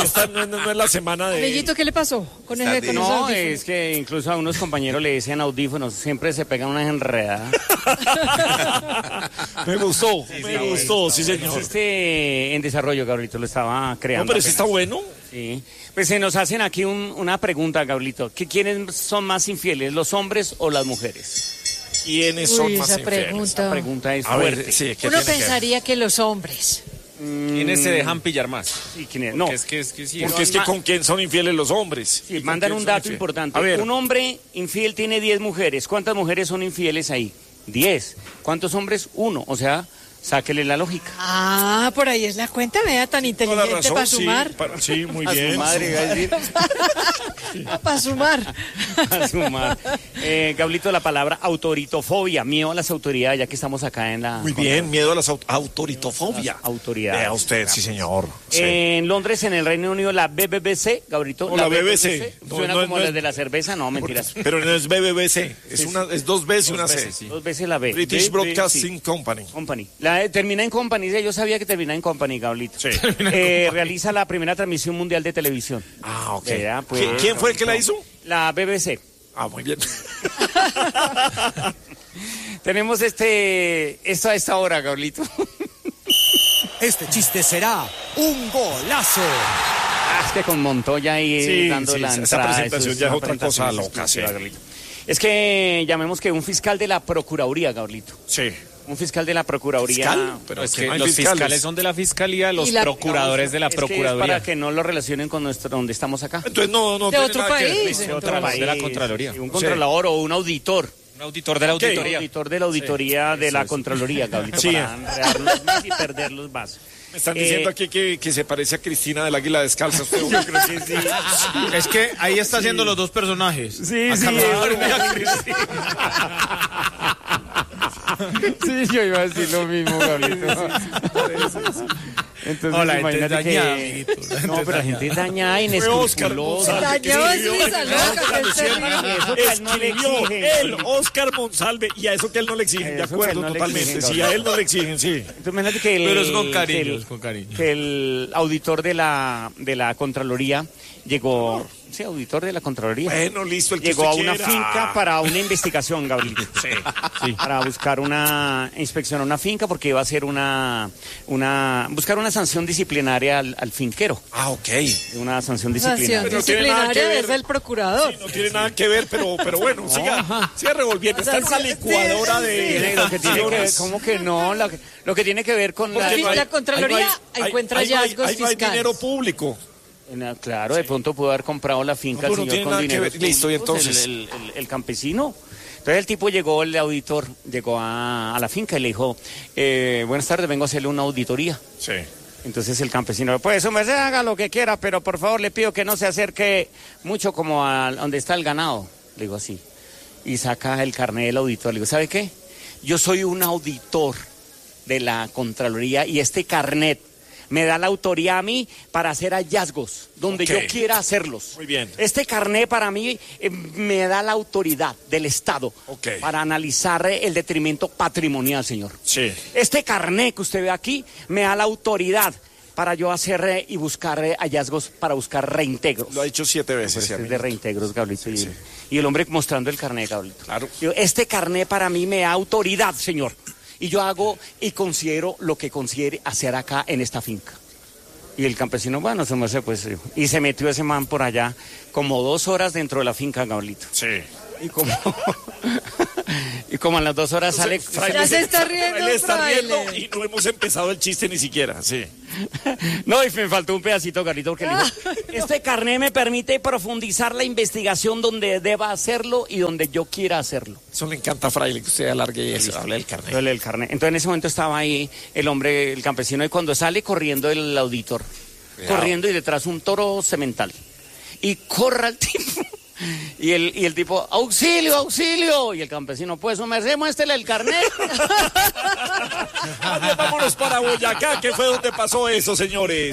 esta no es la semana de... Amiguito, ¿qué le pasó con ese con esos No, audífonos? es que incluso a unos compañeros le decían audífonos, siempre se pegan unas enredadas. Me gustó, sí, señor. Existe en desarrollo, Gabrielito, lo estaba creando. No, pero ese apenas. está bueno. Sí. Pues se nos hacen aquí una pregunta, Gabrielito. ¿Quiénes son más infieles, los hombres o las mujeres? ¿Quiénes son Uy, más esa infieles? pregunta. La pregunta es A fuerte. ver, sí, ¿qué Uno tiene que ver? pensaría que los hombres. ¿Quiénes se dejan pillar más? Sí, ¿quién es? No, Es que sí. Porque es que con quién son infieles los hombres. sí, ¿Y con mandan quién un son dato infieles? importante. A ver, Un hombre infiel tiene 10 mujeres. ¿Cuántas mujeres son infieles ahí? 10. ¿Cuántos hombres? 1. O sea, sáquele la lógica. Ah, por ahí es la cuenta, vea, tan toda la inteligente razón, para sí, sumar. sí, muy A bien. su madre, iba a decir. Para sumar. A sumar. Gablito, la palabra autoritofobia, miedo a las autoridades, ya que estamos acá en la... Muy bien, miedo a las autoritofobia. Las autoridades. Vea usted, sí, señor. Sí. En Londres, en el Reino Unido, la BBC, Gabrito. O la BBC. Suena No, como no la es- de la cerveza, no, mentiras. Pero no es BBBC, es dos Bs y una C. veces, sí. 2 veces la B. British BBC. Broadcasting Company. Company. Termina en Company, yo sabía que terminaba en Company, Gablito. Sí. Realiza la primera transmisión mundial de televisión. Ah, ok. Vea, pues, ¿Quién fue el que la hizo? La BBC. Ah, muy bien. Tenemos esto a esta hora, Gablito. Este chiste será un golazo. Es que con Montoya ahí Sí, dando sí, la esa entrada. presentación eso ya es una otra presentación cosa loca, exclusiva, sí. Gablito. Es que llamemos que un fiscal de la Procuraduría, Gablito. Sí. Un fiscal de la Procuraduría. ¿Fiscal? Pero Es que que no hay los fiscales. fiscales son de la fiscalía, los Y la- procuradores de la Es que es procuraduría. para que no lo relacionen con donde estamos acá. Entonces no De tiene otro nada que ver. país. De entonces. otro país. de la Contraloría. Sí, un controlador o un auditor. Un auditor de la ¿Qué? Un auditoría. auditor de la auditoría de la Contraloría, Gablito, Sí. para enredarlos más y perderlos más. Me están diciendo aquí que se parece a Cristina del Águila Descalza. Usted, Yo creo que sí. Es que ahí está haciendo los dos personajes. Sí, A sí, Carvajal es y a Cristina. Sí, yo iba a decir lo mismo, Gablito. Entonces, No, la gente es imagínate dañada, que... amiguito, la gente No, es pero la gente es dañada, Oscar inescrupulosa. Monsalve que Dañó escribió esa en loca, Oscar que usted Monsalve. Eso que a él no le Escribió exigen. él, Oscar Monsalve, y a eso que a él no le exigen, de Eso que a acuerdo, él no le totalmente. exigen, Sí, a él no le exigen, sí. Entonces, imagínate que el, Pero es con cariño, que el- es con cariño. que el auditor de la Contraloría llegó... Sí, auditor de la Contraloría. Bueno, listo, el que Llegó a usted una quiera. finca para una investigación, Gabriel. Sí. Para buscar una inspección a una finca porque iba a hacer buscar una sanción disciplinaria al finquero. Ah, ok. Una sanción Sanción disciplinaria. Pero no tiene nada que disciplinaria ver. es el procurador. No tiene nada que ver, pero bueno, siga revolviendo. Está en una licuadora Tiene lo que tiene que ver, acciones. ¿cómo que no? Lo que tiene que ver con la... Porque no hay- La Contraloría encuentra ahí no hay- hallazgos ahí no hay fiscales. dinero público. Claro, de pronto pudo haber comprado la finca No, el pero no señor tiene con nada que dinero. ver. Listo, y entonces. El campesino. Entonces el tipo llegó, el auditor, llegó a la finca y le dijo, buenas tardes, vengo a hacerle una auditoría. Sí. Entonces el campesino, pues hombre, haga lo que quiera, pero por favor le pido que no se acerque mucho como a donde está el ganado. Le digo así. Y saca el carnet del auditor. Le digo, ¿sabe qué? Yo soy un auditor de la Contraloría y este carnet me da la autoría a mí para hacer hallazgos donde Ok. yo quiera hacerlos. Muy bien. Este carnet para mí me da la autoridad del Estado Ok. para analizar el detrimento patrimonial, señor. Sí. Este carnet que usted ve aquí me da la autoridad para yo hacer y buscar hallazgos, para buscar reintegros. Lo ha dicho 7 veces. Pues sí, es de amigo. reintegros, Gablito. Y el hombre mostrando el carnet, Gablito. Claro. Digo, este carnet para mí me da autoridad, señor. Y yo hago y considero lo que considere hacer acá en esta finca. Y el campesino, bueno, se me hace, pues, y se metió ese man por allá como 2 horas dentro de la finca, Gablito. Sí. Y como, y como a las 2 horas sale... Ya se está riendo, Él está riendo fraile. y no hemos empezado el chiste ni siquiera. Sí. No, y me faltó un pedacito, Carlito, porque le dijo, este carnet me permite profundizar la investigación donde deba hacerlo y donde yo quiera hacerlo. Eso le encanta a Fraile, que usted alargue y eso, hable del carnet. El carnet. Entonces en ese momento estaba ahí el hombre, el campesino, y cuando sale corriendo el auditor, corriendo y detrás un toro semental. Y corra el tipo. Y el tipo, auxilio, auxilio. Y el campesino, pues, su merced, muéstrele el carnet. Vámonos para Boyacá, que fue donde pasó eso, señores.